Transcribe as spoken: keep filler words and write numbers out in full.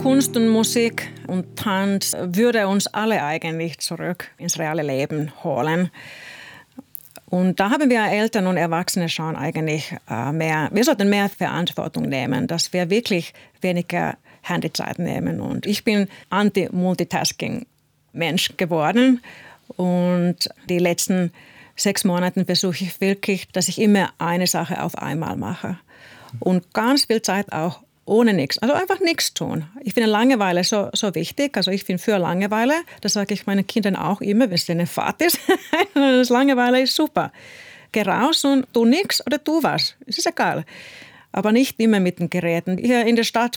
Kunst und Musik und Tanz würde uns alle eigentlich zurück ins reale Leben holen. Und da haben wir Eltern und Erwachsene schon eigentlich äh, mehr, wir sollten mehr Verantwortung nehmen, dass wir wirklich weniger Handyzeit nehmen. Und ich bin Anti-Multitasking-Mensch geworden und die letzten sechs Monate versuche ich wirklich, dass ich immer eine Sache auf einmal mache und ganz viel Zeit auch ohne nichts, also einfach nichts tun. Ich finde Langeweile so, so wichtig, also ich bin für Langeweile, das sage ich meinen Kindern auch immer, wenn es denen Fahrt ist. Das Langeweile ist super. Geh raus und tu nichts oder tu was, es ist egal. Aber nicht immer mit den Geräten. Hier in der Stadt